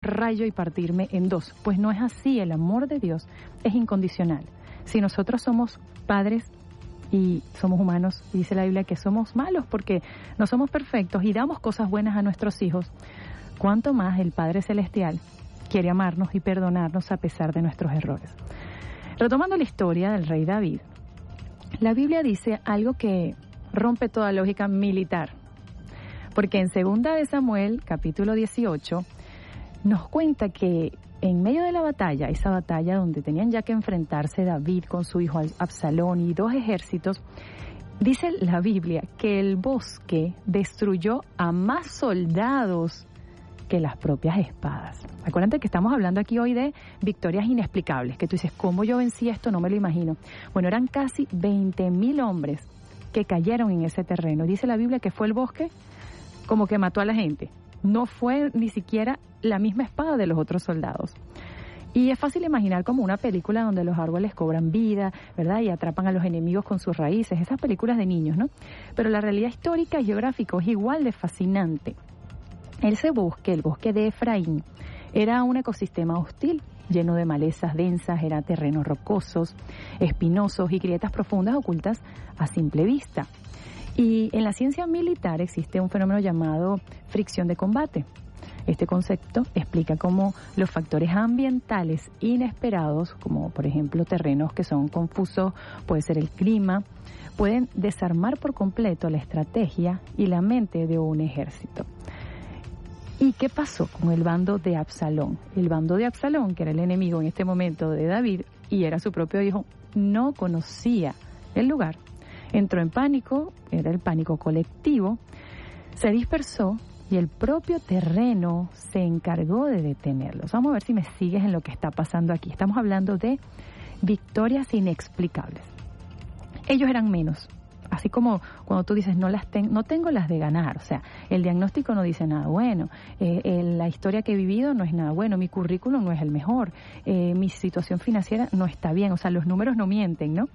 rayo y partirme en dos. Pues no es así, el amor de Dios es incondicional. Si nosotros somos padres y somos humanos, y dice la Biblia que somos malos porque no somos perfectos y damos cosas buenas a nuestros hijos, cuánto más el Padre Celestial quiere amarnos y perdonarnos a pesar de nuestros errores. Retomando la historia del rey David, la Biblia dice algo que rompe toda lógica militar, porque en 2 de Samuel, capítulo 18, nos cuenta que en medio de la batalla, esa batalla donde tenían ya que enfrentarse David con su hijo Absalón y 2 ejércitos, dice la Biblia que el bosque destruyó a más soldados que las propias espadas. Acuérdate que estamos hablando aquí hoy de victorias inexplicables, que tú dices, ¿cómo yo vencí esto? No me lo imagino. Bueno, eran casi 20,000 hombres que cayeron en ese terreno. Dice la Biblia que fue el bosque como que mató a la gente. No fue ni siquiera la misma espada de los otros soldados. Y es fácil imaginar como una película donde los árboles cobran vida, ¿verdad? Y atrapan a los enemigos con sus raíces, esas películas de niños, ¿no? Pero la realidad histórica y geográfica es igual de fascinante. Ese bosque, el bosque de Efraín, era un ecosistema hostil, lleno de malezas densas, era terrenos rocosos, espinosos y grietas profundas ocultas a simple vista. Y en la ciencia militar existe un fenómeno llamado fricción de combate. Este concepto explica cómo los factores ambientales inesperados, como por ejemplo terrenos que son confusos, puede ser el clima, pueden desarmar por completo la estrategia y la mente de un ejército. ¿Y qué pasó con el bando de Absalón? El bando de Absalón, que era el enemigo en este momento de David y era su propio hijo, no conocía el lugar. Entró en pánico, era el pánico colectivo, se dispersó y el propio terreno se encargó de detenerlos. Vamos a ver si me sigues en lo que está pasando aquí. Estamos hablando de victorias inexplicables. Ellos eran menos. Así como cuando tú dices, no tengo las de ganar, o sea, el diagnóstico no dice nada bueno, la historia que he vivido no es nada bueno, mi currículum no es el mejor, mi situación financiera no está bien, o sea, los números no mienten, ¿no?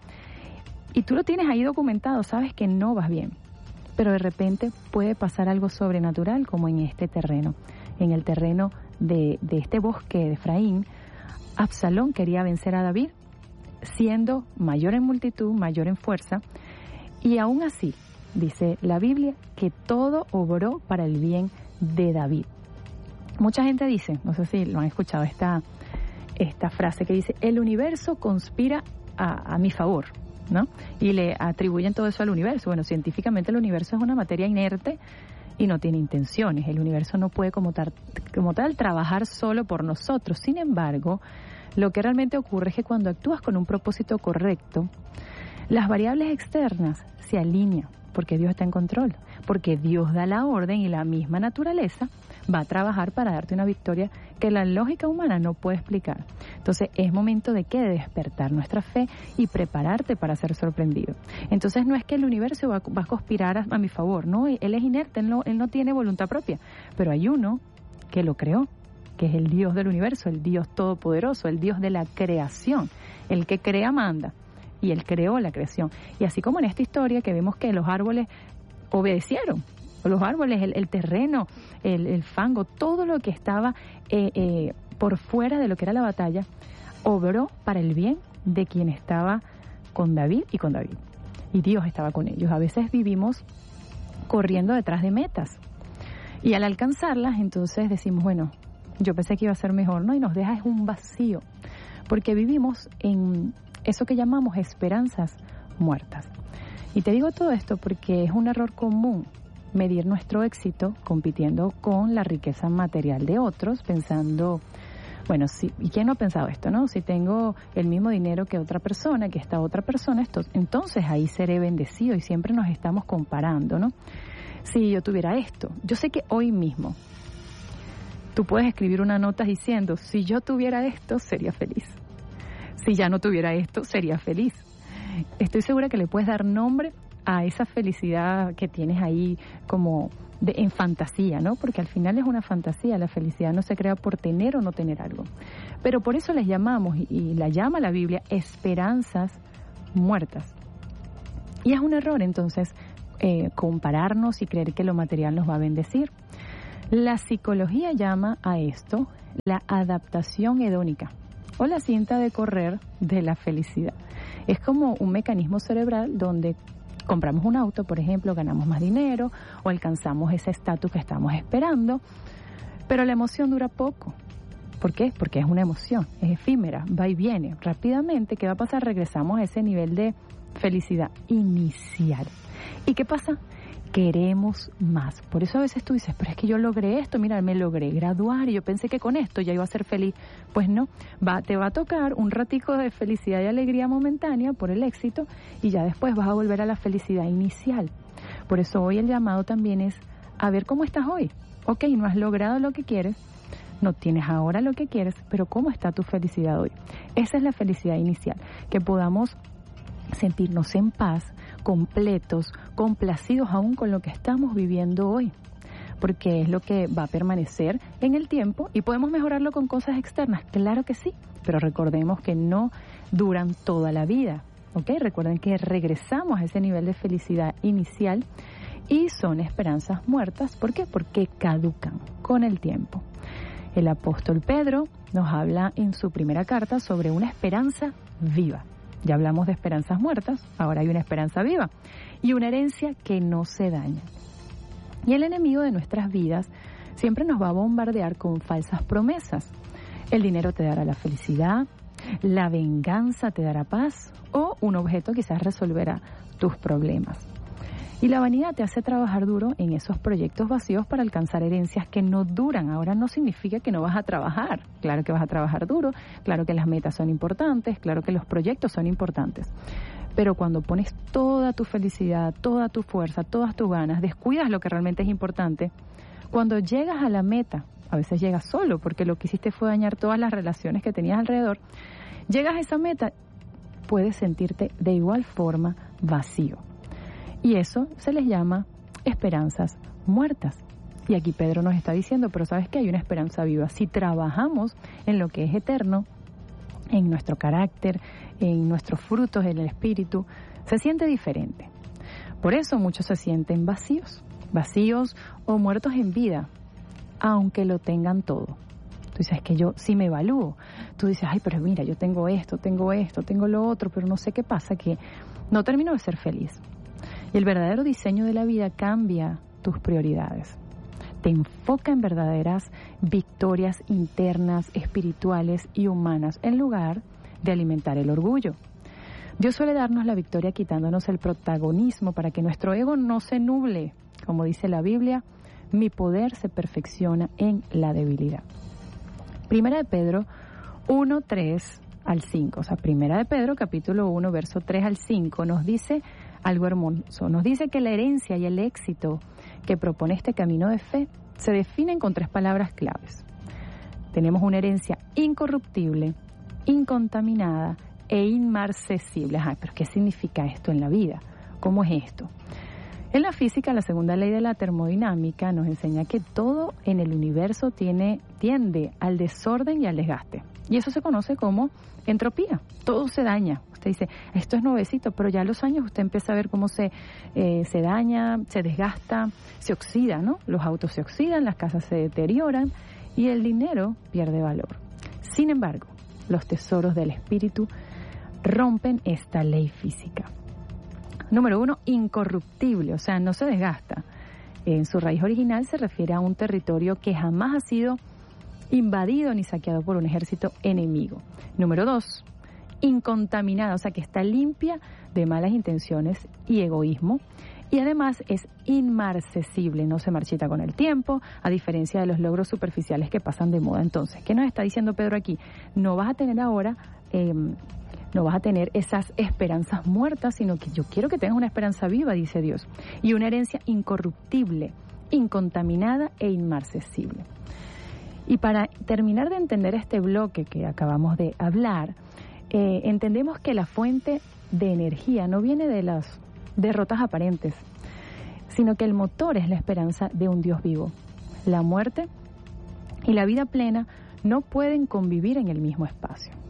Y tú lo tienes ahí documentado, sabes que no vas bien, pero de repente puede pasar algo sobrenatural como en este terreno, en el terreno de este bosque de Efraín. Absalón quería vencer a David, siendo mayor en multitud, mayor en fuerza. Y aún así, dice la Biblia, que todo obró para el bien de David. Mucha gente dice, no sé si lo han escuchado, esta frase que dice, el universo conspira a mi favor, ¿no? Y le atribuyen todo eso al universo. Bueno, científicamente el universo es una materia inerte y no tiene intenciones. El universo no puede como tal trabajar solo por nosotros. Sin embargo, lo que realmente ocurre es que cuando actúas con un propósito correcto, las variables externas se alinean porque Dios está en control, porque Dios da la orden y la misma naturaleza va a trabajar para darte una victoria que la lógica humana no puede explicar. Entonces es momento de despertar nuestra fe y prepararte para ser sorprendido. Entonces no es que el universo va a conspirar a mi favor, no, él es inerte, él no tiene voluntad propia, pero hay uno que lo creó, que es el Dios del universo, el Dios todopoderoso, el Dios de la creación, el que crea manda. Y Él creó la creación. Y así como en esta historia que vemos que los árboles obedecieron, los árboles, el terreno, el fango, todo lo que estaba por fuera de lo que era la batalla, obró para el bien de quien estaba con David y con David. Y Dios estaba con ellos. A veces vivimos corriendo detrás de metas. Y al alcanzarlas, entonces decimos, bueno, yo pensé que iba a ser mejor, ¿no? Y nos deja un vacío. Porque vivimos en eso que llamamos esperanzas muertas. Y te digo todo esto porque es un error común medir nuestro éxito compitiendo con la riqueza material de otros, pensando, bueno, ¿y quién no ha pensado esto, no? Si tengo el mismo dinero que otra persona, que esta otra persona, entonces ahí seré bendecido, y siempre nos estamos comparando, ¿no? Si yo tuviera esto, yo sé que hoy mismo tú puedes escribir una nota diciendo, si yo tuviera esto, sería feliz. Si ya no tuviera esto, sería feliz. Estoy segura que le puedes dar nombre a esa felicidad que tienes ahí como en fantasía, ¿no? Porque al final es una fantasía, la felicidad no se crea por tener o no tener algo. Pero por eso les llamamos, y la llama la Biblia, esperanzas muertas. Y es un error entonces compararnos y creer que lo material nos va a bendecir. La psicología llama a esto la adaptación hedónica o la cinta de correr de la felicidad. Es como un mecanismo cerebral donde compramos un auto, por ejemplo, ganamos más dinero o alcanzamos ese estatus que estamos esperando, pero la emoción dura poco. ¿Por qué? Porque es una emoción, es efímera, va y viene. Rápidamente, ¿qué va a pasar? Regresamos a ese nivel de felicidad inicial. ¿Y qué pasa? Queremos más. Por eso a veces tú dices, pero es que yo logré esto, mira, me logré graduar y yo pensé que con esto ya iba a ser feliz. Pues no, te va a tocar un ratico de felicidad y alegría momentánea por el éxito y ya después vas a volver a la felicidad inicial. Por eso hoy el llamado también es a ver cómo estás hoy. Ok, no has logrado lo que quieres, no tienes ahora lo que quieres, pero ¿cómo está tu felicidad hoy? Esa es la felicidad inicial, que podamos sentirnos en paz, completos, complacidos aún con lo que estamos viviendo hoy, porque es lo que va a permanecer en el tiempo y podemos mejorarlo con cosas externas, claro que sí, pero recordemos que no duran toda la vida, ¿ok? Recuerden que regresamos a ese nivel de felicidad inicial y son esperanzas muertas, ¿por qué? Porque caducan con el tiempo. El apóstol Pedro nos habla en su primera carta sobre una esperanza viva. Ya hablamos de esperanzas muertas, ahora hay una esperanza viva y una herencia que no se daña. Y el enemigo de nuestras vidas siempre nos va a bombardear con falsas promesas. El dinero te dará la felicidad, la venganza te dará paz o un objeto quizás resolverá tus problemas. Y la vanidad te hace trabajar duro en esos proyectos vacíos para alcanzar herencias que no duran. Ahora no significa que no vas a trabajar. Claro que vas a trabajar duro, claro que las metas son importantes, claro que los proyectos son importantes. Pero cuando pones toda tu felicidad, toda tu fuerza, todas tus ganas, descuidas lo que realmente es importante, cuando llegas a la meta, a veces llegas solo porque lo que hiciste fue dañar todas las relaciones que tenías alrededor, llegas a esa meta, puedes sentirte de igual forma vacío. Y eso se les llama esperanzas muertas. Y aquí Pedro nos está diciendo, pero ¿sabes qué? Hay una esperanza viva. Si trabajamos en lo que es eterno, en nuestro carácter, en nuestros frutos, en el espíritu, se siente diferente. Por eso muchos se sienten vacíos o muertos en vida, aunque lo tengan todo. Tú dices, es que yo sí me evalúo. Tú dices, ay, pero mira, yo tengo esto, tengo lo otro, pero no sé qué pasa, que no termino de ser feliz. Y el verdadero diseño de la vida cambia tus prioridades. Te enfoca en verdaderas victorias internas, espirituales y humanas, en lugar de alimentar el orgullo. Dios suele darnos la victoria quitándonos el protagonismo para que nuestro ego no se nuble. Como dice la Biblia, mi poder se perfecciona en la debilidad. Primera de Pedro 1, 3 al 5. O sea, Primera de Pedro, capítulo 1, verso 3 al 5, nos dice algo hermoso. Nos dice que la herencia y el éxito que propone este camino de fe se definen con 3 palabras claves. Tenemos una herencia incorruptible, incontaminada e inmarcesible. Pero ¿qué significa esto en la vida? ¿Cómo es esto? En la física, la segunda ley de la termodinámica nos enseña que todo en el universo tiende al desorden y al desgaste. Y eso se conoce como entropía. Todo se daña. Usted dice, esto es nuevecito, pero ya a los años usted empieza a ver cómo se daña, se desgasta, se oxida, ¿no? Los autos se oxidan, las casas se deterioran y el dinero pierde valor. Sin embargo, los tesoros del espíritu rompen esta ley física. Número 1, incorruptible, o sea, no se desgasta. En su raíz original se refiere a un territorio que jamás ha sido invadido ni saqueado por un ejército enemigo. Número 2, incontaminada, o sea, que está limpia de malas intenciones y egoísmo. Y además es inmarcesible, no se marchita con el tiempo, a diferencia de los logros superficiales que pasan de moda. Entonces, ¿qué nos está diciendo Pedro aquí? No vas a tener ahora... no vas a tener esas esperanzas muertas, sino que yo quiero que tengas una esperanza viva, dice Dios, y una herencia incorruptible, incontaminada e inmarcesible. Y para terminar de entender este bloque que acabamos de hablar, entendemos que la fuente de energía no viene de las derrotas aparentes, sino que el motor es la esperanza de un Dios vivo. La muerte y la vida plena no pueden convivir en el mismo espacio.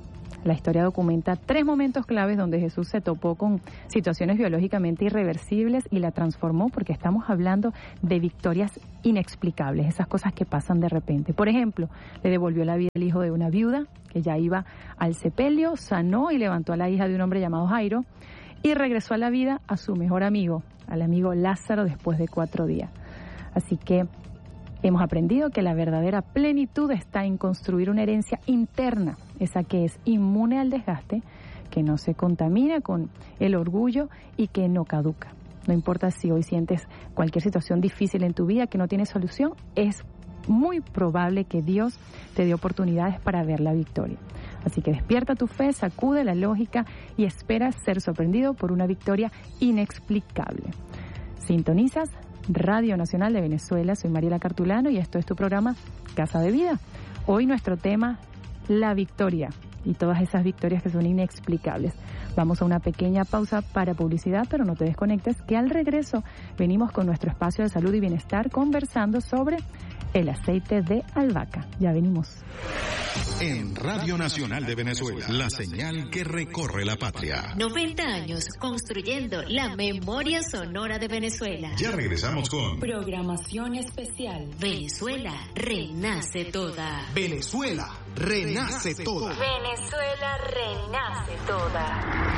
La historia documenta 3 momentos claves donde Jesús se topó con situaciones biológicamente irreversibles y la transformó, porque estamos hablando de victorias inexplicables, esas cosas que pasan de repente. Por ejemplo, le devolvió la vida al hijo de una viuda que ya iba al sepelio, sanó y levantó a la hija de un hombre llamado Jairo y regresó a la vida a su mejor amigo, al amigo Lázaro, después de 4 días. Así que hemos aprendido que la verdadera plenitud está en construir una herencia interna, esa que es inmune al desgaste, que no se contamina con el orgullo y que no caduca. No importa si hoy sientes cualquier situación difícil en tu vida que no tiene solución, es muy probable que Dios te dé oportunidades para ver la victoria. Así que despierta tu fe, sacude la lógica y espera ser sorprendido por una victoria inexplicable. Sintonizas Radio Nacional de Venezuela, soy Mariela Cartulano y esto es tu programa Casa de Vida. Hoy nuestro tema, la victoria y todas esas victorias que son inexplicables. Vamos a una pequeña pausa para publicidad, pero no te desconectes, que al regreso venimos con nuestro espacio de salud y bienestar conversando sobre el aceite de albahaca. Ya venimos. En Radio Nacional de Venezuela, la señal que recorre la patria. 90 años construyendo la memoria sonora de Venezuela. Ya regresamos con programación especial. Venezuela renace toda. Venezuela renace toda. Venezuela renace toda.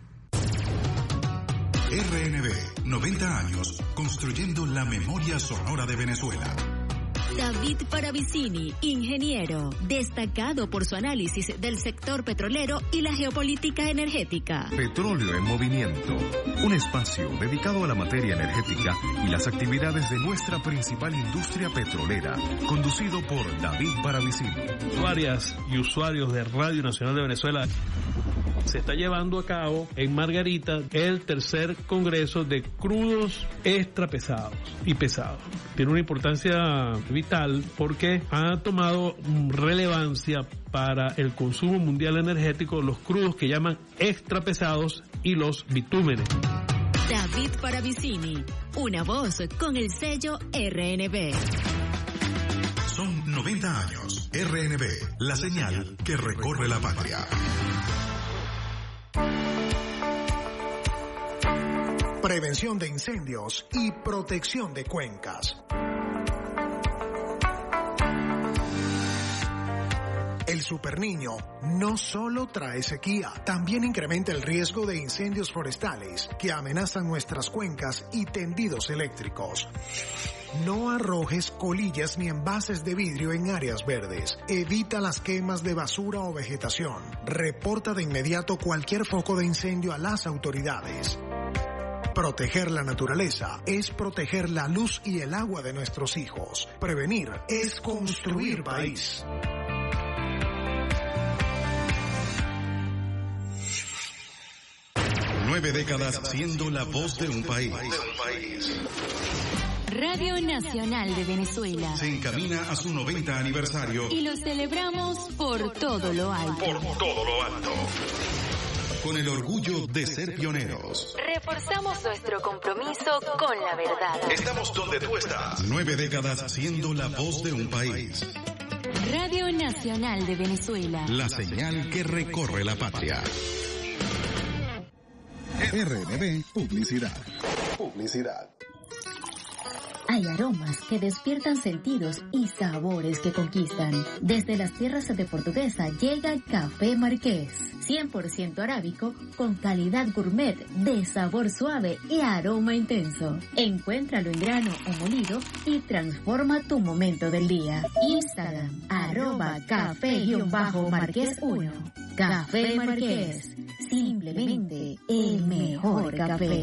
RNB, 90 años construyendo la memoria sonora de Venezuela. David Paravicini, ingeniero, destacado por su análisis del sector petrolero y la geopolítica energética. Petróleo en Movimiento, un espacio dedicado a la materia energética y las actividades de nuestra principal industria petrolera, conducido por David Paravicini. Usuarias y usuarios de Radio Nacional de Venezuela, se está llevando a cabo en Margarita el tercer congreso de crudos extra pesados y pesados. Tiene una importancia vital porque ha tomado relevancia para el consumo mundial energético los crudos que llaman extra pesados y los bitúmenes. David Paravicini, una voz con el sello RNB. Son 90 años. RNB, la señal que recorre la patria. Prevención de incendios y protección de cuencas. El superniño no solo trae sequía, también incrementa el riesgo de incendios forestales que amenazan nuestras cuencas y tendidos eléctricos. No arrojes colillas ni envases de vidrio en áreas verdes. Evita las quemas de basura o vegetación. Reporta de inmediato cualquier foco de incendio a las autoridades. Proteger la naturaleza es proteger la luz y el agua de nuestros hijos. Prevenir es construir país. Nueve décadas siendo la voz de un país. Radio Nacional de Venezuela Se encamina a su 90 aniversario. y lo celebramos por todo lo alto. Por todo lo alto. Con el orgullo de ser pioneros. Reforzamos nuestro compromiso con la verdad. Estamos donde tú estás. 9 décadas siendo la voz de un país. Radio Nacional de Venezuela. La señal que recorre la patria. RNB Publicidad. Hay aromas que despiertan sentidos y sabores que conquistan. Desde las tierras de Portuguesa llega Café Marqués, 100% arábico con calidad gourmet de sabor suave y aroma intenso. Encuéntralo en grano o molido y transforma tu momento del día. Instagram, @café_marqués1. Café Marqués, simplemente el mejor café.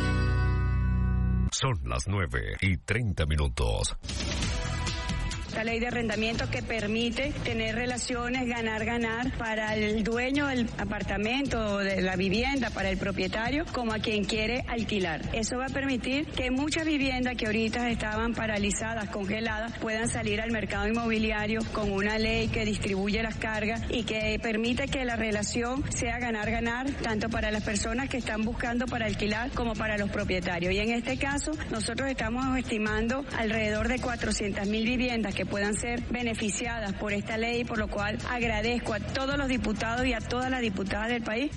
Son las 9:30. La ley de arrendamiento que permite tener relaciones ganar para el dueño del apartamento o de la vivienda, para el propietario, como a quien quiere alquilar. Eso va a permitir que muchas viviendas que ahorita estaban paralizadas, congeladas, puedan salir al mercado inmobiliario con una ley que distribuye las cargas y que permite que la relación sea ganar, tanto para las personas que están buscando para alquilar como para los propietarios. Y en este caso, nosotros estamos estimando alrededor de 400.000 viviendas que que puedan ser beneficiadas por esta ley, por lo cual agradezco a todos los diputados y a todas las diputadas del país.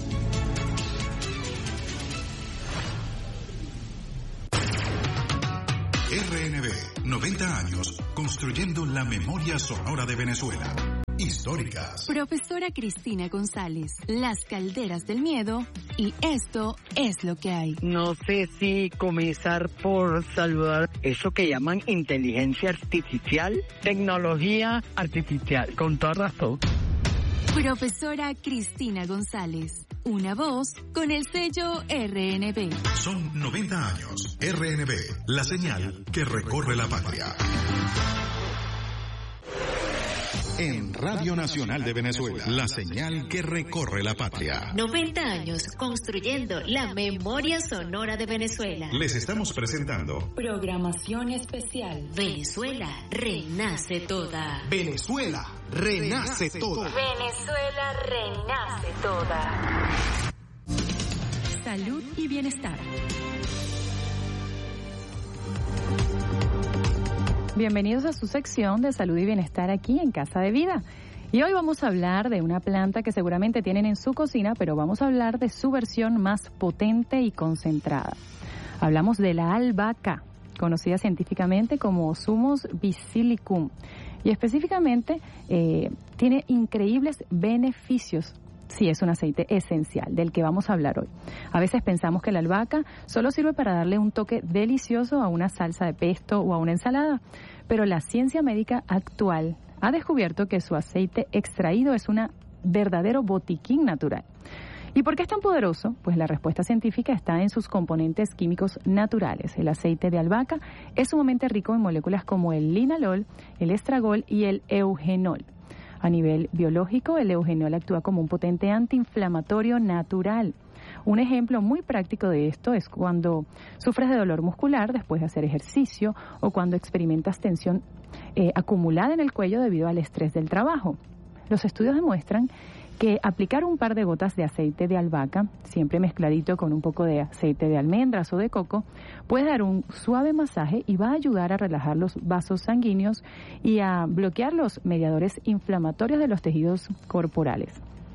RNB, 90 años, construyendo la memoria sonora de Venezuela. Históricas. Profesora Cristina González, Las Calderas del Miedo y Esto es lo que hay. No sé si comenzar por saludar eso que llaman inteligencia artificial, tecnología artificial, con toda razón. Profesora Cristina González, una voz con el sello RNB. Son 90 años. RNB, la señal que recorre la patria. En Radio Nacional de Venezuela, la señal que recorre la patria. 90 años construyendo la memoria sonora de Venezuela. Les estamos presentando Programación especial. Venezuela renace toda. Venezuela renace toda. Venezuela renace toda. Salud y bienestar. Bienvenidos a su sección de salud y bienestar aquí en Casa de Vida. Y hoy vamos a hablar de una planta que seguramente tienen en su cocina, pero vamos a hablar de su versión más potente y concentrada. Hablamos de la albahaca, conocida científicamente como Sumus basilicum, y específicamente tiene increíbles beneficios. Sí, es un aceite esencial del que vamos a hablar hoy. A veces pensamos que la albahaca solo sirve para darle un toque delicioso a una salsa de pesto o a una ensalada, pero la ciencia médica actual ha descubierto que su aceite extraído es un verdadero botiquín natural. ¿Y por qué es tan poderoso? Pues la respuesta científica está en sus componentes químicos naturales. El aceite de albahaca es sumamente rico en moléculas como el linalol, el estragol y el eugenol. A nivel biológico, el eugenol actúa como un potente antiinflamatorio natural. Un ejemplo muy práctico de esto es cuando sufres de dolor muscular después de hacer ejercicio o cuando experimentas tensión acumulada en el cuello debido al estrés del trabajo. Los estudios demuestran que aplicar un par de gotas de aceite de albahaca, siempre mezcladito con un poco de aceite de almendras o de coco, puede dar un suave masaje y va a ayudar a relajar los vasos sanguíneos y a bloquear los mediadores inflamatorios de los tejidos corporales.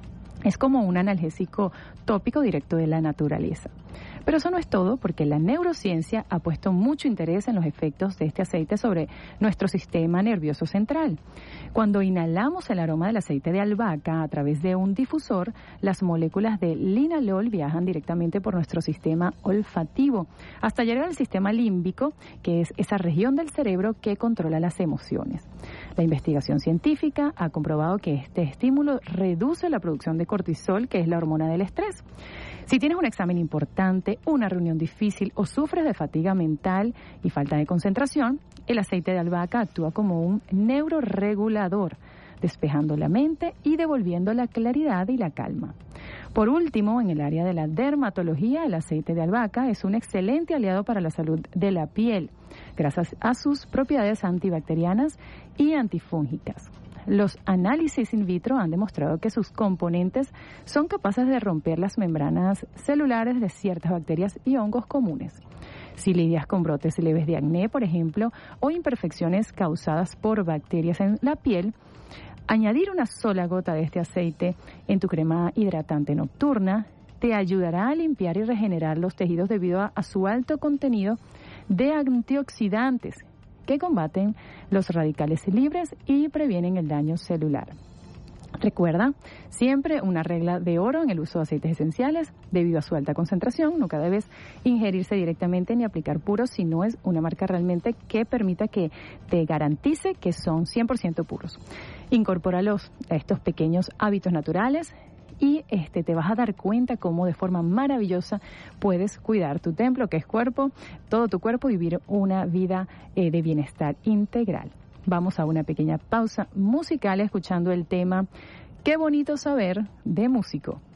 Es como un analgésico tópico directo de la naturaleza. Pero eso no es todo, porque la neurociencia ha puesto mucho interés en los efectos de este aceite sobre nuestro sistema nervioso central. Cuando inhalamos el aroma del aceite de albahaca a través de un difusor, las moléculas de linalol viajan directamente por nuestro sistema olfativo hasta llegar al sistema límbico, que es esa región del cerebro que controla las emociones. La investigación científica ha comprobado que este estímulo reduce la producción de cortisol, que es la hormona del estrés. Si tienes un examen importante, una reunión difícil o sufres de fatiga mental y falta de concentración, el aceite de albahaca actúa como un neuroregulador, despejando la mente y devolviendo la claridad y la calma. Por último, en el área de la dermatología, el aceite de albahaca es un excelente aliado para la salud de la piel, gracias a sus propiedades antibacterianas y antifúngicas. Los análisis in vitro han demostrado que sus componentes son capaces de romper las membranas celulares de ciertas bacterias y hongos comunes. Si lidias con brotes leves de acné, por ejemplo, o imperfecciones causadas por bacterias en la piel, añadir una sola gota de este aceite en tu crema hidratante nocturna te ayudará a limpiar y regenerar los tejidos debido a su alto contenido de antioxidantes que combaten los radicales libres y previenen el daño celular. Recuerda, siempre una regla de oro en el uso de aceites esenciales. Debido a su alta concentración, nunca debes ingerirse directamente ni aplicar puros si no es una marca realmente que permita que te garantice que son 100% puros. Incorpóralos a estos pequeños hábitos naturales y te vas a dar cuenta cómo de forma maravillosa puedes cuidar tu templo, que es cuerpo, todo tu cuerpo, y vivir una vida de bienestar integral. Vamos a una pequeña pausa musical escuchando el tema Qué bonito saber de Músico.